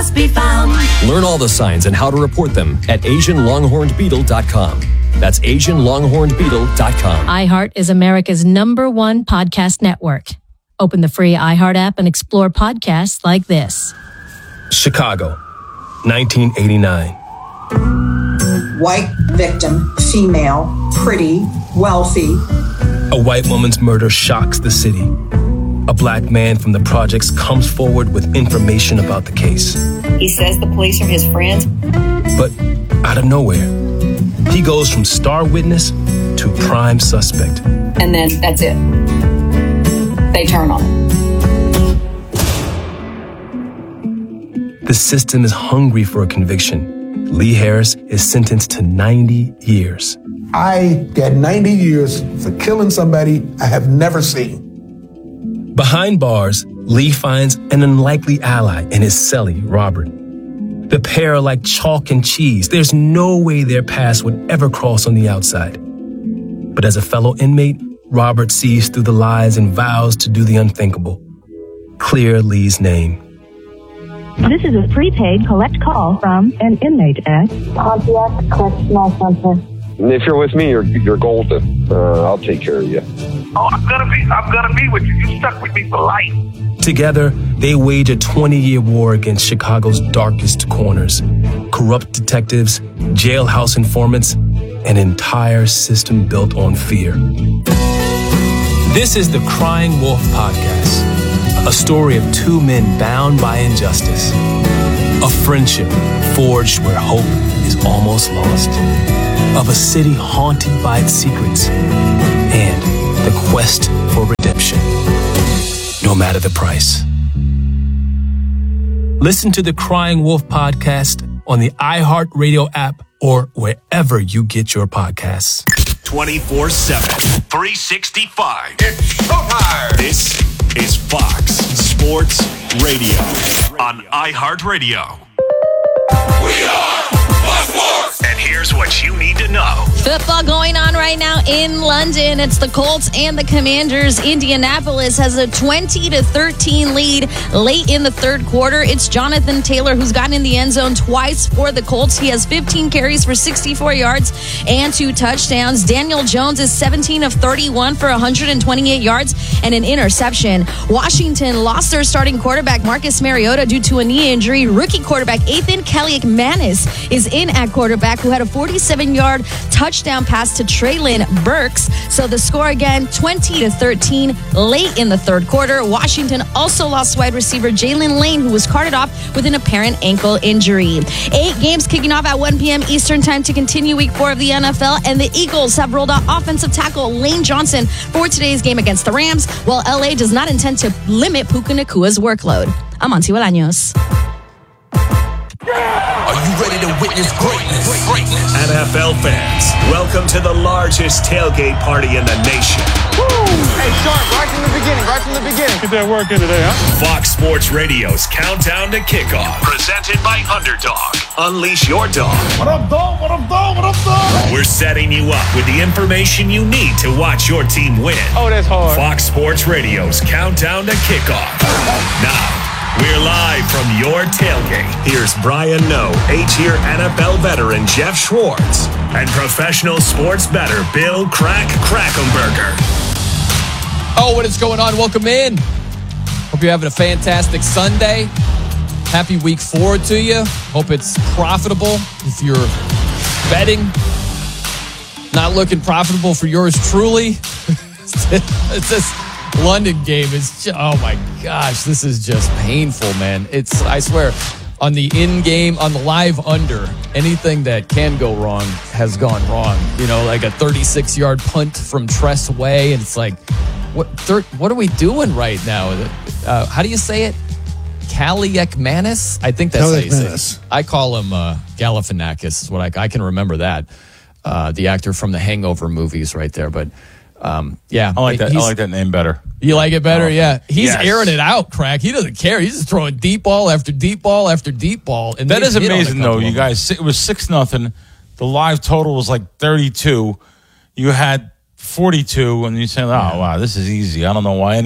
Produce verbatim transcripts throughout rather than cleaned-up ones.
must be found. Learn all the signs and how to report them at Asian Longhorned Beetle dot com. That's Asian Longhorned Beetle dot com. iHeart is America's number one podcast network. Open the free iHeart app and explore podcasts like this. Chicago, nineteen eighty-nine. White victim, female, pretty, wealthy. A white woman's murder shocks the city. A black man from the projects comes forward with information about the case. He says the police are his friends. But out of nowhere, he goes from star witness to prime suspect. And then that's it. They turn on him. The system is hungry for a conviction. Lee Harris is sentenced to ninety years. I got ninety years for killing somebody I have never seen. Behind bars, Lee finds an unlikely ally in his cellie, Robert. The pair are like chalk and cheese. There's no way their paths would ever cross on the outside. But as a fellow inmate, Robert sees through the lies and vows to do the unthinkable. Clear Lee's name. This is a prepaid collect call from an inmate at Pontiac Correctional Center. If you're with me, you're you're golden. Uh, I'll take care of you. Oh, I'm gonna be, I'm gonna be with you. You stuck with me for life. Together, they wage a twenty-year war against Chicago's darkest corners. Corrupt detectives, jailhouse informants, an entire system built on fear. This is the Crying Wolf Podcast, a story of two men bound by injustice, a friendship forged where hope is almost lost, of a city haunted by its secrets, and the quest for redemption, no matter the price. Listen to the Crying Wolf Podcast on the iHeartRadio app or wherever you get your podcasts. twenty-four seven, three sixty-five. It's showtime. This is Fox Sports Radio on iHeartRadio. We are Fox Sports. And here's what you need to know. Football going on right now in London. It's the Colts and the Commanders. Indianapolis has a twenty to thirteen lead late in the third quarter. It's Jonathan Taylor who's gotten in the end zone twice for the Colts. He has fifteen carries for sixty-four yards and two touchdowns. Daniel Jones is seventeen of thirty-one for one hundred twenty-eight yards and an interception. Washington lost their starting quarterback Marcus Mariota due to a knee injury. Rookie quarterback Ethan Kaliakmanis is in at quarterback, who had a forty-seven-yard touchdown pass to Treylon Burks. So the score again, twenty to thirteen late in the third quarter. Washington also lost wide receiver Jalen Lane, who was carted off with an apparent ankle injury. Eight games kicking off at one p.m. Eastern time to continue week four of the N F L, and the Eagles have rolled out offensive tackle Lane Johnson for today's game against the Rams, while L A does not intend to limit Puka Nakua's workload. I'm Monty Bolaños. Are you ready to witness greatness? Greatness. N F L fans, welcome to the largest tailgate party in the nation. Woo! Hey, Sharp, right from the beginning, right from the beginning. Get that work in today, huh? Fox Sports Radio's Countdown to Kickoff, presented by Underdog. Unleash your dog. What up, dog? What up, dog? What up, dog? We're setting you up with the information you need to watch your team win. Oh, that's hard. Fox Sports Radio's Countdown to Kickoff. Now, we're live from your tailgate. Here's Brian Noe, eight-year N F L veteran Jeff Schwartz, and professional sports bettor Bill Crack Krackomberger. Oh, what is going on? Welcome in. Hope you're having a fantastic Sunday. Happy week four to you. Hope it's profitable if you're betting. Not looking profitable for yours truly. It's just... London game is just, oh my gosh, this is just painful, man. It's, I swear, on the in-game, on the live under, anything that can go wrong has gone wrong. You know, like a thirty-six-yard punt from Tress Way, and it's like, what thir- what are we doing right now? Uh, how do you say it? Kaliakmanis? I think that's how you say it. I call him uh, Galifianakis, is what I, I can remember that. Uh, the actor from the Hangover movies right there, but... Um, yeah, I like that. I like that name better. You like it better? Oh, yeah. He's yes. airing it out, Crack. He doesn't care. He's just throwing deep ball after deep ball after deep ball. And that is amazing, though, you guys. It was six nothing. The live total was like thirty-two. You had forty-two, and you said, "Oh wow, this is easy." I don't know why any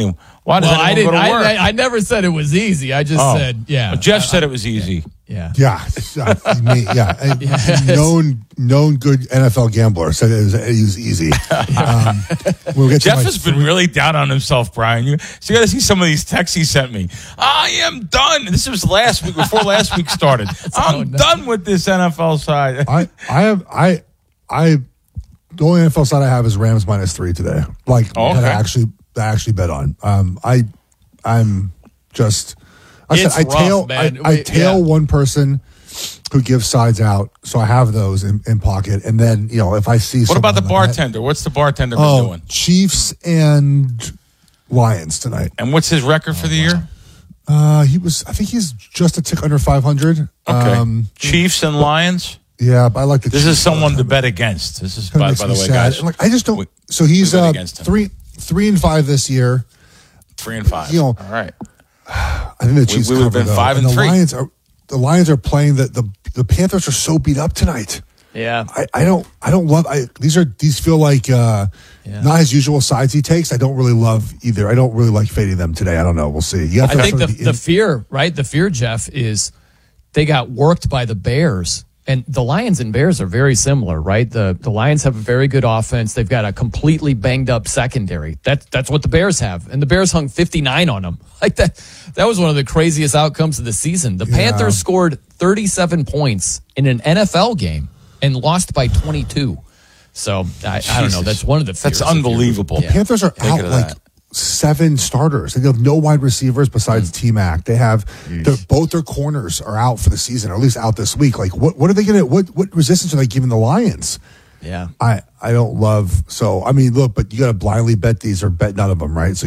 Why does well, I anyone didn't. go to work? I, I, I never said it was easy. I just Oh. said, yeah. Well, Jeff I, said it was easy. Yeah. Yeah. Uh, me, yeah. A Yes. Known, known good N F L gambler said it was, it was easy. Um, we'll get to Jeff my has been really down on himself, Brian. You, so you got to see some of these texts he sent me. I am done. This was last week, before last week started. I'm done with this N F L side. I, I have, I, I, the only N F L side I have is Rams minus three today. Like, Oh, that I okay. actually, that I actually bet on. Um, I, I'm just, I It's said, I rough, tail, man. I, I We- tail yeah. one person who gives sides out. So I have those in, in pocket. And then, you know, if I see What about the someone like that- bartender? What's the bartender been Oh, doing? Chiefs and Lions tonight. And what's his record for the year? Uh, he was, I think he's just a tick under five hundred. Okay. Um, Chiefs and Lions? yeah, but I like the This Chiefs is someone all the to time. bet against. This is, Kinda by, makes by the me way, sad. guys. And, like, I just don't. We- so he's we bet uh, against him. three, three and five this year. Three and five. You know, All right. I think the Chiefs we would've cover, been though. five and the three. Lions are the Lions are playing the the the Panthers are so beat up tonight. Yeah. I, I don't I don't love I these are these feel like uh, Yeah. not his usual sides he takes. I don't really love either. I don't really like fading them today. I don't know. We'll see. You have I to think the, sort of be the in- fear, right? The fear, Jeff, is they got worked by the Bears. And the Lions and Bears are very similar, right? The the Lions have a very good offense. They've got a completely banged up secondary. That's that's what the Bears have. And the Bears hung fifty-nine on them. Like that that was one of the craziest outcomes of the season. The Yeah. Panthers scored thirty-seven points in an N F L game and lost by twenty-two. So I, I don't know. That's one of the fears. That's unbelievable. Yeah. Panthers are Think out of like that. seven starters. They have no wide receivers besides T Mac. They have their, both their corners are out for the season, or at least out this week. Like, what what are they going to? What what resistance are they giving the Lions? Yeah. I I don't love. So I mean, look, but you got to blindly bet these or bet none of them, right? So